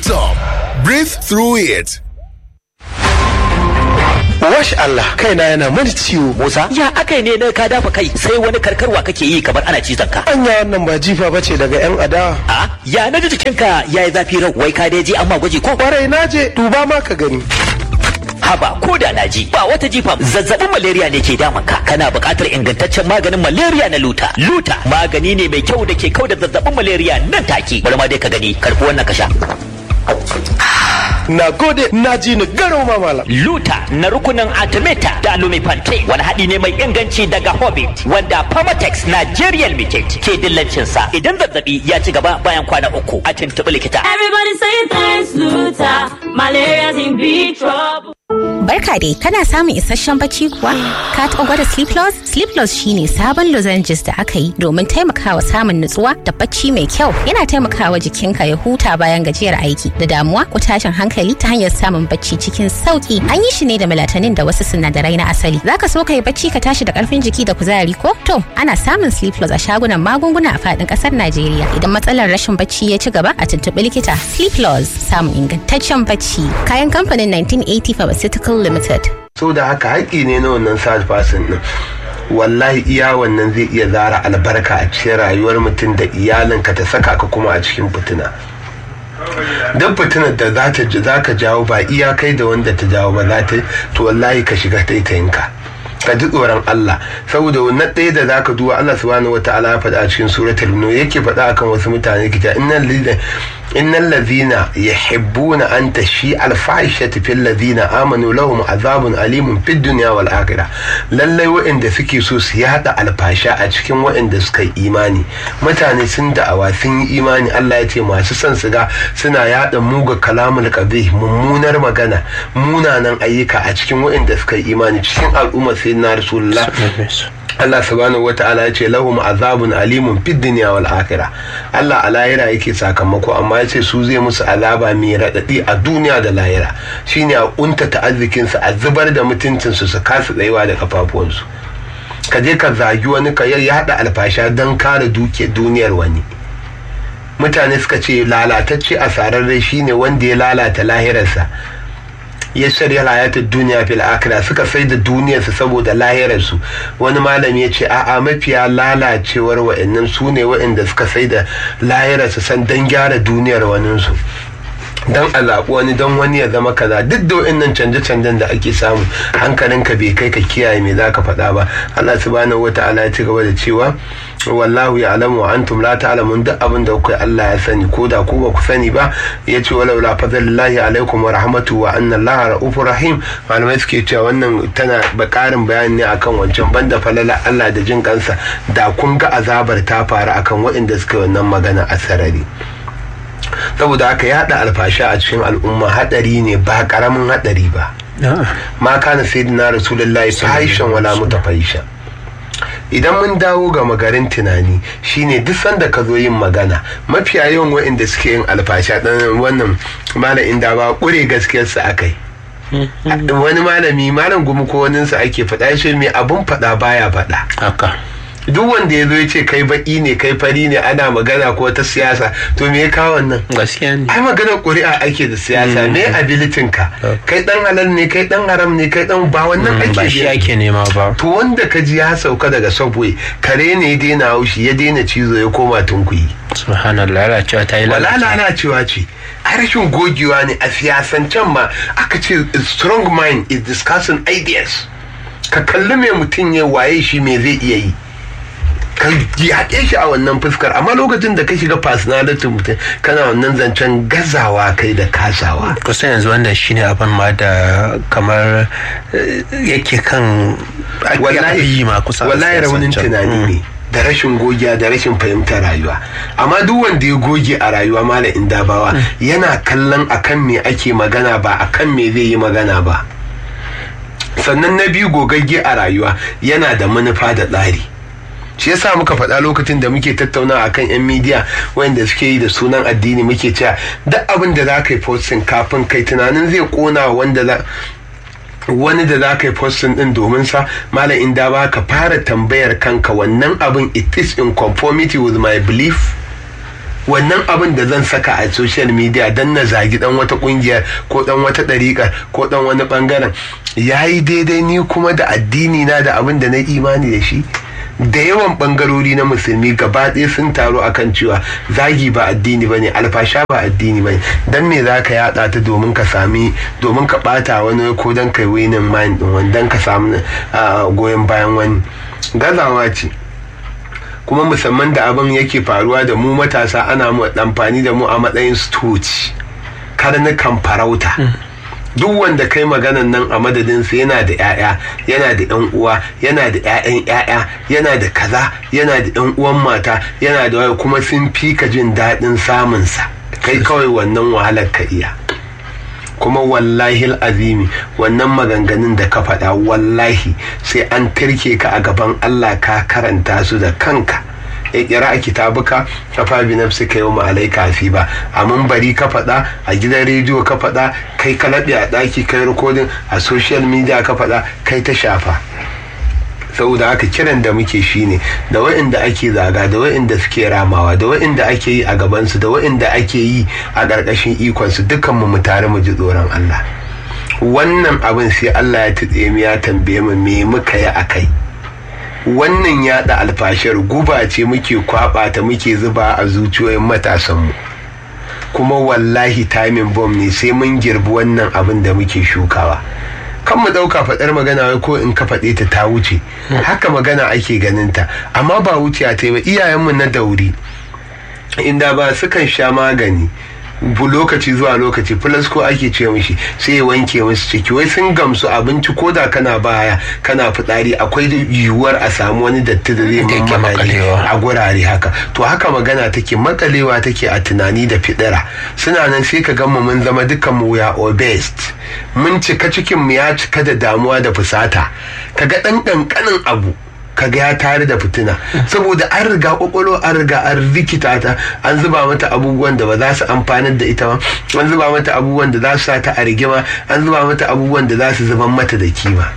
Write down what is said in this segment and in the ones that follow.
top. Breathe through it. Wash Allah, kaina yana mani ciwo. Musa, ya akai ne na ka dafa kai sai wani karkarwa kake yi kamar ana cizon ka. Anya wannan ba jifa bace daga yan adawa. A ya naji jikinka yayi zafi rau, wai ka dai je amma gwaji ko? Kwarai naje, duba ma ka gani. Haba ko da na ji ba wata jifa, zazzabin malaria ne ke damun ka. Kana buƙatar ingantaccen maganin malaria na Luta. Luta magani ne mai kyau da ke kauda zazzabin malaria nan take. Bari ma dai ka gani, karfi wannan ka sha. Na gode, na ji ni garo ma malam. Luta na rukunin Artemata da Lumifante wani haɗi ne mai inganci daga Hobbit wanda Pharmatex Nigeria Limited ke dillancin sa. Idan zazzabi ya ci gaba bayan kwana 3 a tuntuɓi likita. Everybody say thanks Luta, malaria's in big trouble. Barka dai, kana samun isasshen bacci kuwa? Ka taɓa gwada Sleep Plus? Sleep Plus shine sabon lozenges da aka yi domin taimakawa samun nutsuwa da bacci mai kyau. Yana taimakawa jikinka ya huta bayan gajiyar aiki da damuwa ko tashin hankali ta hanyar samun bacci cikin sauki. An yi shi ne da melatonin da wasu sinadarai na asali. Zaka so ka yi bacci ka tashi da karfin jiki da kuzari ko? To, ana samun Sleep Plus a shagunan magunguna a faɗin ƙasar Najeriya. Idan matsalar rashin bacci ya ci gaba, a tuntuɓi likita. Sleep Plus, samun ingantaccen bacci. Kayan kamfanin 1980 Pharmaceutical Limited. So da haka haƙi ne na wannan third person din. Wallahi iya wannan zai iya zara albarka a cikin rayuwar mutum da iyalinka ta saka ka kuma a cikin fitina. Duk fitinar da za ka jawo ba iya kai da wanda ta jawo ba za ta, to wallahi ka shiga taitayinka. Ka ji tsoron Allah, saboda wannan ɗaya da zaka duba Allah subhanahu wataala ya faɗa a cikin suratul nur, yake faɗa akan wasu mutane kita innal ladhina yuhibbuna an tashi al-fahishatu fil ladhina amanu lahum azabun alimun fid dunya wal akhirah. Lallai waɗanda suke so su yada alfasha a cikin waɗanda suka yi imani, mutane sun da'awa sun yi imani, Allah ya ce masu son su ga suna yada muga kalamul qabih, mummunar magana, munanan ayyuka a cikin waɗanda suka yi imani cikin al'umma sayyidina rasulullah. Allah subhanahu wata'ala ya ce lahum azabun alimun fid dunya wal akhirah. Allah a lahira yake sakamako, amma ya ce su zai musu azaba mai radadi a duniya da lahira. Shine a kuntata arzikin su, a zubar da mutuncin su, su kasa tsayuwa da kafafuwansu. Ka je ka zagi wani, ka yada alfasha don kare duke duniyar wani. Mutane suka ce lalatacce a sararre shine wanda ya lalata lahirarsa, ya shirya hayatar duniya fil akhirah, suka sai da duniyarsu saboda lahirarsu. Wani malami ya ce a'a, mafiya lalacewar wa'annan su ne wa'anda suka sai da lahirarsu san dan gyara duniyar waninsu, dan a zaɓi wani, don wani ya zama kaza. Duk da wa'annan canje-canjen da ake samu, hankalinka bai kai ka kiyaye me za ka faɗa ba. Allah subhanahu wata'ala ya ci gaba da cewa wallahu ya'lamu wa antum la ta'lamun. Duk abin da kuka Allah ya sani, ko da ku ba ku sani ba. Ya ce walau la fadlillahi alaikum wa rahmatuhu wa anna allaha ra'ufur rahim. Malamai suke cewa wannan tana ƙarin bayani ne akan wancan, banda falala Allah da jin kansa, da kun ga azabar ta faru akan waɗanda suka wannan magana a sarari. Saboda haka yada alfasha a cikin al'umma hadari ne, ba karamin hadari ba. Ma kana sayyidina rasulullahi fahishan wala mutafahisha. Idan mun dawo ga magarin tunani, shine duk sanda ka zo yin magana, mafiya yawan waɗanda suke yin alfasha dan wannan malamin da ba kure gaskiyar su akai. Wani malam gumi ko waninsa ake faɗa shi mai abun faɗa baya faɗa. Haka. Duk wanda ya zo ya ce kai baki ne kai fari ne ana magana ko ta siyasa, to me ya kawo wannan? Gaskiya ne. Ai maganar ƙuri'a ake da siyasa, me abilitin ka? Kai dan halal ne, kai dan haram ne, kai dan ba wannan ake ba shi ake nema ba. To wanda ka ji ya sauka daga subway, kare ne ya daina haushi, ya daina cizo, ya koma tunkuyi. Subhanallah, lalacewa ta yi lalacewa ce. A rashin gogewa ne a siyasancen ma aka ce strong mind is discussing ideas. Ka kalli me mutum ya waye shi me zai iya yi, ka yaƙe shi a wannan fuskar. Amma lokacin da ka shiga personality mutum, kana wannan zancen gazawa kai da kasawa. Kusan yanzu wannan shine abin ma da kamar yake kan wallahi ma kusa wallahi raunin tunani ne da rashin gogiya da rashin fahimtar rayuwa. Amma duk wanda ya goge a rayuwa malam Indabawa yana kallon akan me ake magana ba akan me zai yi magana ba. Sannan na biyu, gogagge a rayuwa yana da manufa da tsari. Shi yasa muka faɗa lokacin da muke tattauna akan 'yan midiya wanda suke yi da sunan addini, muke cewa duk abin da za ka yi posting kafin kai tunanin zai kona wani da za ka yi posting din domin sa, malam Indabawa ka fara tambayar kanka wannan abin it is in conformity with my belief. wannan abin da zan saka a social media dan na zagi dan wata kungiyar ko dan wata dariƙar ko dan wani bangaren yayi daidai ni kuma da addini na da abin da na imani da shi? Da yawan bangarori na musulmi gaba ɗaya sun taru akan cewa zagi ba addini bane, alfasha ba addini bane. Dan me zaka yada ta domin ka bata wani ko dan kai winning mind din wani, dan ka samu goyon bayan wani? Gazawa ce. Kuma musamman da abin yake faruwa da mu matasa, ana amfani da mu a matsayin stoci, karnukan farauta. Duk wanda kai maganan nan a madadinsa yana da 'ya'ya, yana da 'yan uwa, yana da 'ya'yan 'ya'ya, yana da kaza, yana da 'yan uwan mata, yana da waya, kuma sun fi ka jin daɗin samunsa. Kai kawai wannan wahalar ka iya. Kuma wallahi azimi wannan maganganun da ka faɗa, wallahi sai an turke ka a gaban Allah ka karanta su da kanka. Kira a kitabuka kafa bi nafsika yawma alayka hasiba. A bari ka faɗa, a gidan rediyo ka faɗa, kai ka laɓe a ɗaki kai rikodin, a social media ka faɗa, kai ta shafa. Saboda haka kiran da muke shine da wa'inda ake zaga, da wa'inda suke ramawa, da wa'inda ake yi a gabansu, da wa'inda ake yi a ƙarƙashin ikonsu, dukkanmu mu tare mu ji tsoron Allah. Wannan abin sai Allah ya tutse mu ya tambaye mu me muka yi akai. Wannan yada alfashar guba ce muke kwaba ta muke zuba a zuciyoyin matasanmu, kuma wallahi timing bomb ne, sai mun girbi wannan abin da muke shukawa. Kan mu dauka fadar magana wai ko in ka fade ta wuce, haka magana ake ganin ta, amma ba wuce ta ba. Iyayenmu na dauri inda ba sukan sha magani lokaci zuwa lokaci, plus ko ake ce mishi, sai ya wanke musu ciki. Wai sun gamsu abinci ko da kana baya kana fitsari akwai yiwuwar a samu wani datti da zai makale a gurare haka. To haka magana take, makalewa take a tunani da fidira. Suna nan sai ka gama mun zama dukkan mu we are obese, mun cika cikin mu ya cika da damuwa da fusata. Kaga dan kankanin abu kaga ya tare da fitina, saboda an riga kwakwalo, an riga an rikita ta, an zuba mata abubuwan da ba za su amfanar da ita ba, an zuba mata abubuwan da za su sa ta a rigima, an zuba mata abubuwan da za su zuban mata da kima.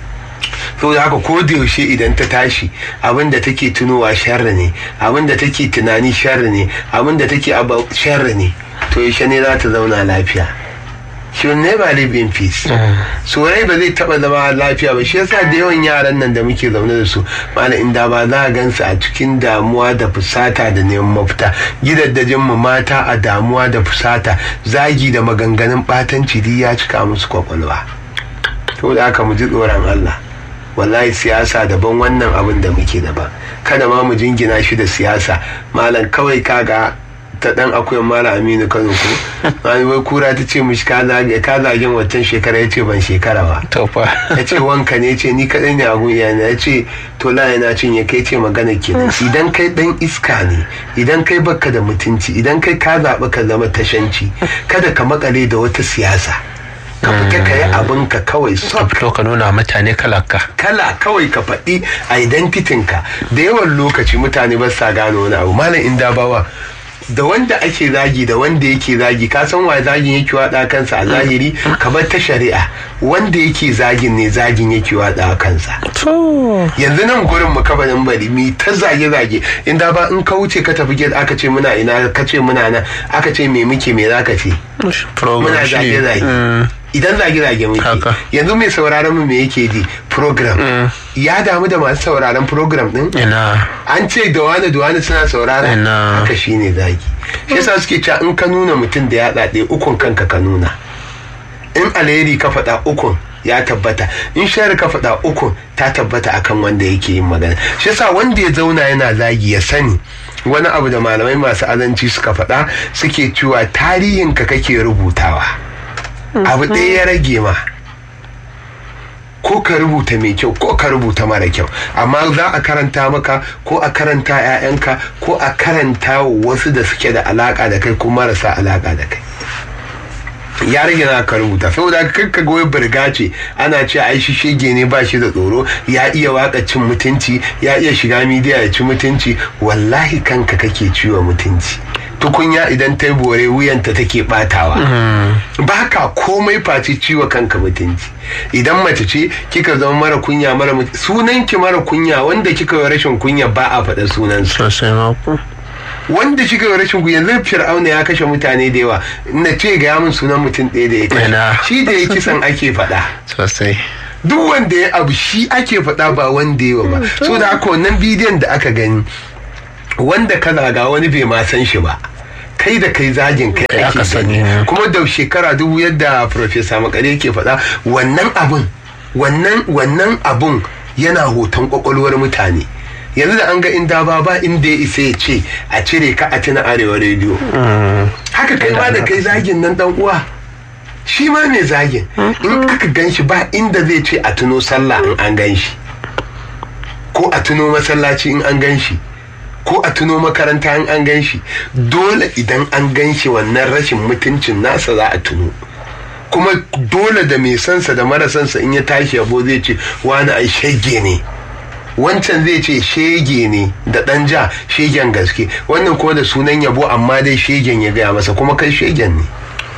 saboda haka ko da yaushe idan ta tashi abin da take tunowa sharri ne, abin da take tunani sharri ne, abin da take sharri ne, to yaushe ne za ta zauna lafiya? She will never live in peace. Sorai ba zai taba zama lafiya ba. Shi yasa da yawan yaran nan da muke zaune da su, malam inda ba za a gansu a cikin damuwa da fusata da neman mafita. Gidaddajin mu mata a damuwa da fusata, zagi da maganganun batanci duk ya cika musu kwakwalwa. To da aka mu ji tsoron Allah. Wallahi siyasa daban, wannan abin da muke daban. Kada ma mu jingina shi da siyasa. Malam kawai kaga ta dan akwai Malam Aminu Kano ko wai kura ta ce mishi ka zagin wancan shekara, yace ban shekara ba. To fa yace wanka ne, yace ni kadai ne a gunya ne, yace to la yana cinye kai, ce magana kenan. Idan kai dan iska ne, idan kai baka da mutunci, idan kai ka zaɓi ka zama tashanci, kada ka makale da wata siyasa. Ka fita ka yi abinka kawai, fito ka nuna mutane kala kawai ka faɗi identitinka. Da yawan lokaci mutane ba sa gano wani abu. Malam inda bawa da wanda ake zagi da wanda yake zagi, ka san wa zagin yake wada kansa a zahiri, kamar ta shari'a wanda yake zagin ne zagin yake wada kansa. Yanzu nan gurin mu kabarin bari mi ta zage inda ba in ka wuce ka tafi gate aka ce muna ina, ka ce muna nan, aka ce me muke, me zaka ce? Muna zage idan zage muke. Yanzu mai sauraron mu me yake ji? Program. Ya damu da masu sauraron program din? An ce da wani suna sauraron? Haka shine zagi. Shi yasa suke cewa in ka nuna mutum da ya dade ukun kanka ka nuna. In alheri ka faɗa ukun ya tabbata, in shari ka faɗa ukun ta tabbata akan wanda yake yin magana. Shi yasa wanda ya zauna yana zagi ya sani wani abu da malamai masu azanci suka faɗa, suke cewa tarihinka kake rubutawa. Abu ɗaya ya rage ma, ko ka rubuta mai kyau ko ka rubuta mara kyau, amma za a karanta maka ko a karanta 'ya'yanka ko a karanta wasu da suke da alaka da kai ko marasa alaka da kai. Ya rage na ka rubuta, saboda ka goyi birga ce ana ce ai shi shege ne, ba shi da tsoro, ya iya waka cin mutunci, ya iya shiga midiya ya ci mutunci. Wallahi kanka kake ciwo mutunci. Tukunya idan ta yi bore wuyanta take batawa. Ba ka komai face ciwo kanka mutunci. Idan mace ce kika zama mara kunya, sunanki mara kunya, wanda kika yi rashin kunya ba a faɗa sunansa. wanda shi ga rashin ku yanzu Fir'auna ya kashe mutane da yawa na ce ga yamin sunan mutum ɗaya da ya kashe shi da ya kisan ake faɗa sosai duk wanda ya abu shi ake faɗa ba wanda ya ba so da haka wannan bidiyon da aka gani wanda ka zaga wani bai ma san shi ba kai da kai zagin kai ake sani kuma da shekara 2000 yadda Professor Makare yake faɗa wannan abun yana hoton kwakwalwar mutane yanzu da an ga inda ba inda ya isa ya ce a cire ka a tuna Arewa rediyo haka kai ma da kai zagin nan dan uwa shi ma mai zagin in aka gan shi ba inda zai ce a tuno sallah in an gan shi ko a tuno masallaci in an gan shi ko a tuno makaranta in an gan shi dole idan an gan shi wannan rashin mutuncin nasa za a tuno kuma dole da mai sansa da mara sansa in ya tashi yabo zai ce wani ai shege ne wancan zai ce shege ne da ɗan ja shegen gaske wannan kuma da sunan yabo amma dai shegen ya gaya masa kuma kai shegen ne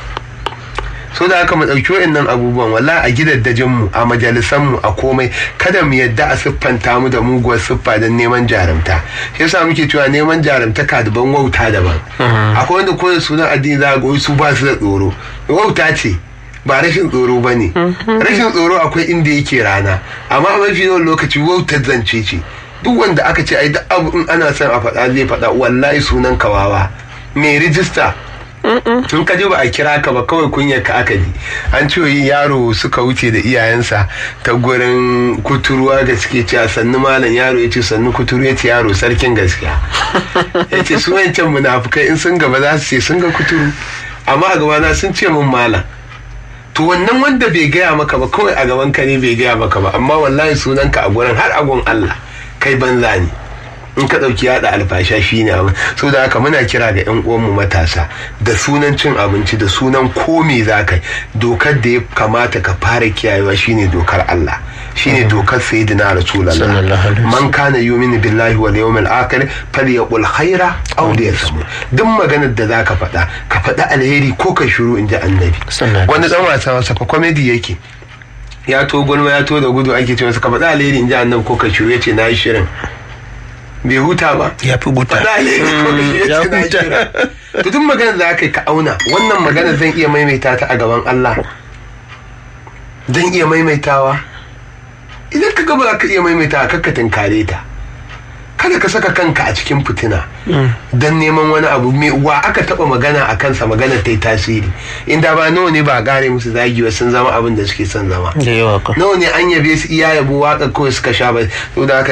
so da haka mu ɗauki wa'annan abubuwan walla a gidaddajinmu a majalisanmu a komai kada mu yadda a siffanta mu da muguwar siffa don neman jarumta shi yasa muke cewa neman jarumta ka daban wauta daban akwai wanda ko da sunan addini za ga su ba su da tsoro wauta ce ba rashin tsoro ba ne rashin tsoro akwai inda yake rana amma a mafi yawan lokaci wautar zance ce duk wanda aka ce ai duk abu in ana son a faɗa zai faɗa wallahi sunan kawawa mai rijista tun ka ji ba a kira ka ba kawai kunyar ka aka ji an ce yaro suka wuce da iyayensa ta gurin kuturuwa da suke cewa sannu malam yaro ya ce sannu kuturu ya ce yaro sarkin gaskiya ya ce su wancan munafukai in sun gaba za su ce sun ga kuturu amma a gabana sun ce mun malam to wannan wanda bai gaya maka ba kawai a gaban ka ne bai gaya maka ba amma wallahi sunanka a gurin har agon Allah kai banza ne in ka ɗauki yaɗa alfasha shi ne abin so da haka muna kira ga 'yan uwanmu matasa da sunan cin abinci da sunan komi za ka dokar da ya kamata ka fara kiyayewa shine dokar Allah shine dokar sayyidina rasulullah man kana yu'minu billahi wal yawmil akhir falyaqul khaira aw liyasmut duk maganar da zaka faɗa ka faɗa alheri ko ka shiru inji annabi wanda dan wasa wasa fa comedy yake ya to gulma ya to da gudu ake ce masa ka faɗa alheri inji annabi ko ka shiru yace nayi shirin bai huta ba ya fi guta ya huta to duk maganar da aka yi ka auna wannan maganar zan iya maimaita ta a gaban Allah zan iya maimaitawa idan ka gaba za ka iya maimaitawa kakka tunkare ta kada ka saka kanka a cikin fitina don neman wani abu wa aka taba magana a kansa magana ta yi tasiri inda ba nawa ne ba gare musu zagiwa sun zama abin da suke son zama nawa ne an yabe su iya yabo waka kawai suka sha ba